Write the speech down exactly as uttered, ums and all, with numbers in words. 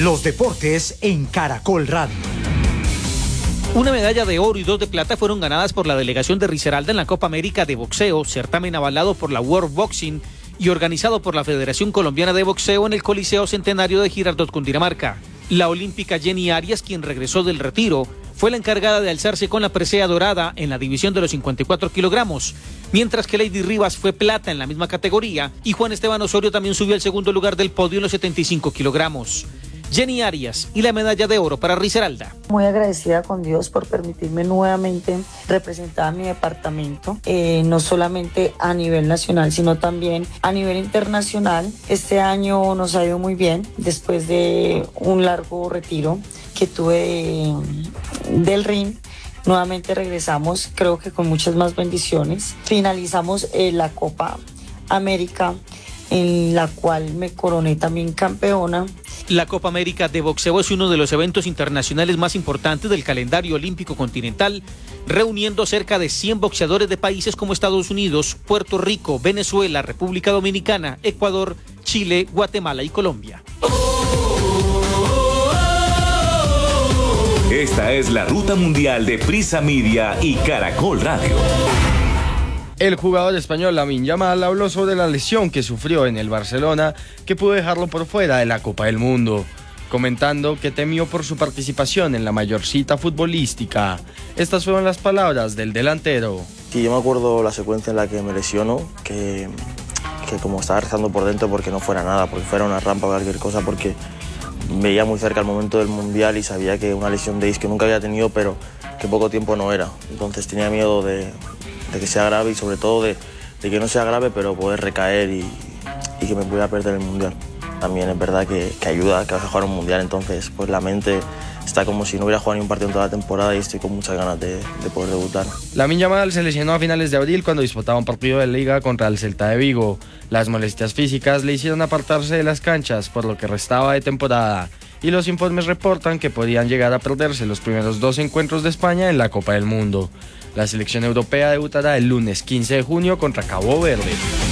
Los deportes en Caracol Radio. Una medalla de oro y dos de plata fueron ganadas por la delegación de Risaralda en la Copa América de Boxeo, certamen avalado por la World Boxing y organizado por la Federación Colombiana de Boxeo en el Coliseo Centenario de Girardot, Cundinamarca. La olímpica Jenny Arias, quien regresó del retiro, fue la encargada de alzarse con la presea dorada en la división de los cincuenta y cuatro kilogramos, mientras que Lady Rivas fue plata en la misma categoría y Juan Esteban Osorio también subió al segundo lugar del podio en los setenta y cinco kilogramos. Jenny Arias y la medalla de oro para Risaralda. Muy agradecida con Dios por permitirme nuevamente representar a mi departamento, eh, no solamente a nivel nacional, sino también a nivel internacional. Este año nos ha ido muy bien, después de un largo retiro que tuve del ring. Nuevamente regresamos, creo que con muchas más bendiciones. Finalizamos eh, la Copa América, en la cual me coroné también campeona. La Copa América de Boxeo es uno de los eventos internacionales más importantes del calendario olímpico continental, reuniendo cerca de cien boxeadores de países como Estados Unidos, Puerto Rico, Venezuela, República Dominicana, Ecuador, Chile, Guatemala y Colombia. Esta es la ruta mundial de Prisa Media y Caracol Radio. El jugador español Lamine Yamal habló sobre la lesión que sufrió en el Barcelona, que pudo dejarlo por fuera de la Copa del Mundo, comentando que temió por su participación en la mayor cita futbolística. Estas fueron las palabras del delantero. Sí, yo me acuerdo la secuencia en la que me lesionó, que, que como estaba rezando por dentro porque no fuera nada, porque fuera una rampa o cualquier cosa, porque veía muy cerca el momento del Mundial y sabía que una lesión de isquio nunca había tenido, pero que poco tiempo no era. Entonces tenía miedo de... de que sea grave y sobre todo de, de que no sea grave pero poder recaer y, y que me pudiera perder el Mundial. También es verdad que, que ayuda que vas a jugar un Mundial, entonces pues la mente está como si no hubiera jugado ni un partido en toda la temporada y estoy con muchas ganas de, de poder debutar. Lamine Yamal se lesionó a finales de abril cuando disputaba un partido de Liga contra el Celta de Vigo. Las molestias físicas le hicieron apartarse de las canchas por lo que restaba de temporada y los informes reportan que podían llegar a perderse los primeros dos encuentros de España en la Copa del Mundo. La selección europea debutará el lunes quince de junio contra Cabo Verde.